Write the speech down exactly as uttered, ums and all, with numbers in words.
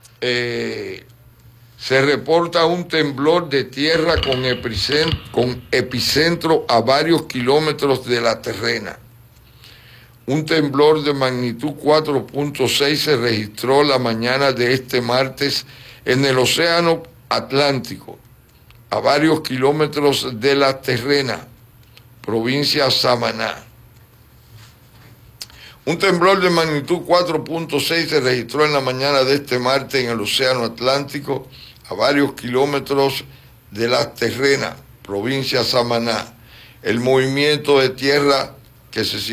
eh, se reporta un temblor de tierra con epicentro, con epicentro a varios kilómetros de la terrena. Un temblor de magnitud cuatro punto seis se registró la mañana de este martes en el Océano Atlántico, a varios kilómetros de la terrena, provincia Samaná. Un temblor de magnitud cuatro punto seis se registró en la mañana de este martes en el Océano Atlántico, a varios kilómetros de la terrena, provincia Samaná. El movimiento de tierra que se